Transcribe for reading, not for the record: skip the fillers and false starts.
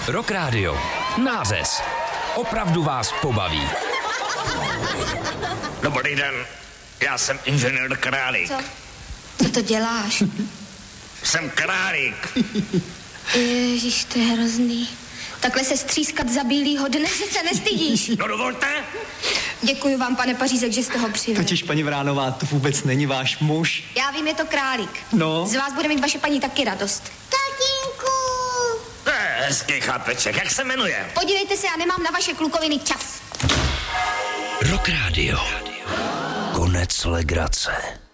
Rock Radio. Nářez. Opravdu vás pobaví. Dobrý den, já jsem inženýr Králík. Co to děláš? Jsem Králík. Ježiš, to je hrozný. Takhle se střískat za bílýho dne, že se nestydíš. No dovolte. Děkuji vám, pane Pařízek, že jste ho přivez. Totiž, paní Vránová, to vůbec není váš muž. Já vím, je to Králík. No. Z vás bude mít vaše paní taky radost. Tatínku! To je hezký chlapeček, jak se jmenuje? Podívejte se, já nemám na vaše klukoviny čas. Rock Radio. Konec legrace.